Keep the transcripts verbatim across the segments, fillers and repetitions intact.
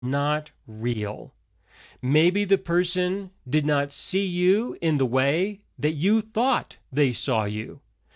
not real. Maybe the person did not see you in the way that you thought they saw you.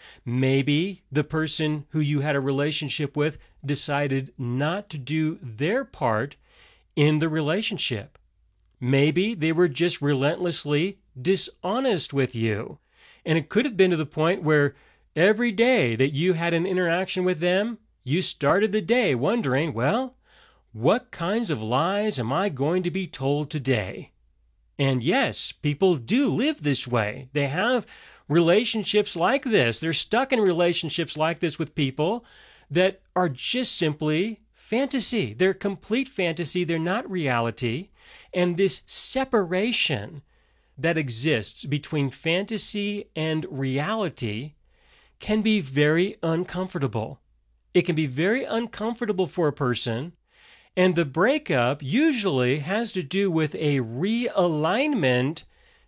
Maybe the person who you had a relationship with decided not to do their part in the relationship. Maybe they were just relentlessly dishonest with you. And it could have been to the point where every day that you had an interaction with them, you started the day wondering, well, what kinds of lies am I going to be told today? And yes, people do live this way. They have relationships like this. They're stuck in relationships like this with people that are just simply fantasy. They're complete fantasy. They're not reality. And this separation that exists between fantasy and reality can be very uncomfortable. It can be very uncomfortable for a person. And the breakup usually has to do with a realignment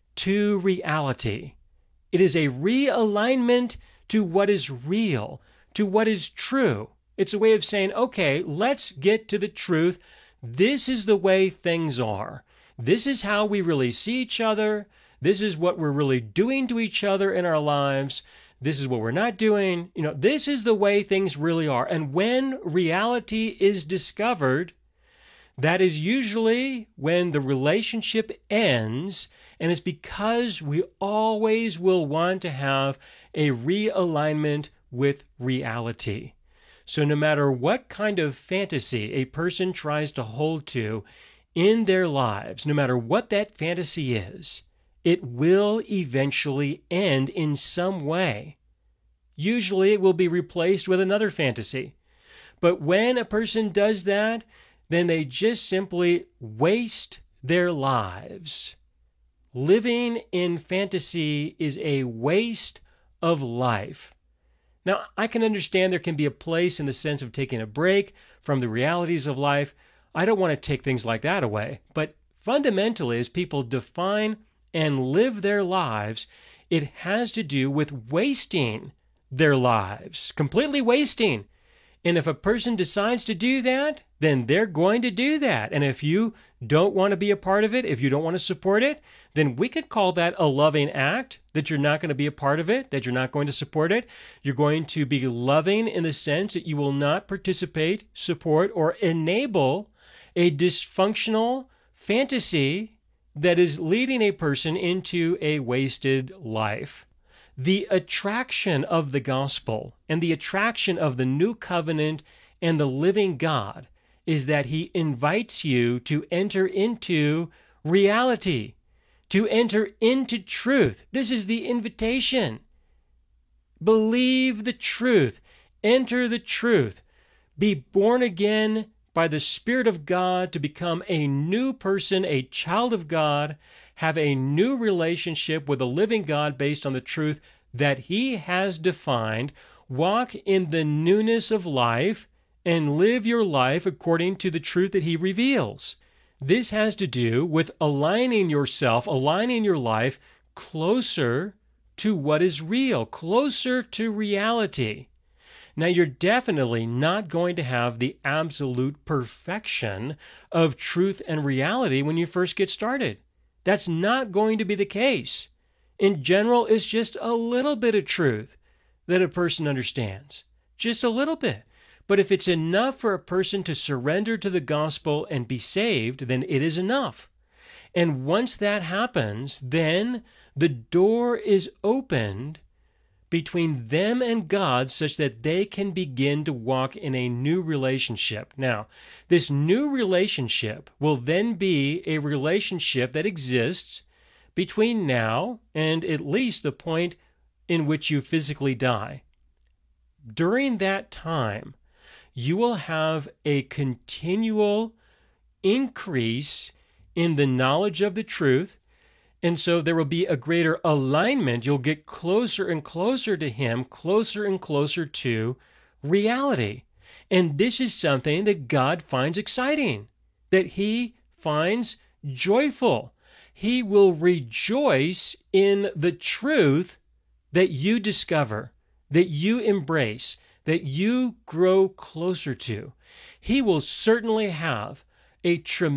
to reality. It is a realignment to what is real, to what is true. It's a way of saying, okay, let's get to the truth. This is the way things are. This is how we really see each other. This is what we're really doing to each other in our lives. This is what we're not doing. You know, this is the way things really are. And when reality is discovered, that is usually when the relationship ends, and it's because we always will want to have a realignment with reality. So no matter what kind of fantasy a person tries to hold to in their lives, no matter what that fantasy is, it will eventually end in some way. Usually it will be replaced with another fantasy. But when a person does that, then they just simply waste their lives. Living in fantasy is a waste of life. Now, I can understand there can be a place in the sense of taking a break from the realities of life. I don't want to take things like that away. But fundamentally, as people define and live their lives, it has to do with wasting their lives, completely wasting. And if a person decides to do that, then they're going to do that. And if you don't want to be a part of it, if you don't want to support it, then we could call that a loving act, that you're not going to be a part of it, that you're not going to support it. You're going to be loving in the sense that you will not participate, support, or enable a dysfunctional fantasy that is leading a person into a wasted life. The attraction of the gospel and the attraction of the new covenant and the living God is that he invites you to enter into reality, to enter into truth. This is the invitation. Believe the truth. Enter the truth. Be born again by the Spirit of God to become a new person, a child of God, have a new relationship with the living God based on the truth that he has defined, walk in the newness of life, and live your life according to the truth that he reveals. This has to do with aligning yourself, aligning your life closer to what is real, closer to reality. Now, you're definitely not going to have the absolute perfection of truth and reality when you first get started. That's not going to be the case. In general, it's just a little bit of truth that a person understands. Just a little bit. But if it's enough for a person to surrender to the gospel and be saved, then it is enough. And once that happens, then the door is opened between them and God such that they can begin to walk in a new relationship. Now, this new relationship will then be a relationship that exists between now and at least the point in which you physically die. During that time, you will have a continual increase in the knowledge of the truth. And so there will be a greater alignment. You'll get closer and closer to him, closer and closer to reality. And this is something that God finds exciting, that he finds joyful. He will rejoice in the truth that you discover, that you embrace, that you grow closer to. He will certainly have a tremendous